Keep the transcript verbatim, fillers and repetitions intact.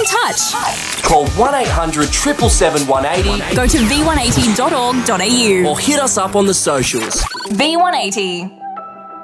touch. Call one eight hundred, seven seven seven, one eight zero. Go to v one eighty dot org dot a u. Or hit us up on the socials. V one eighty.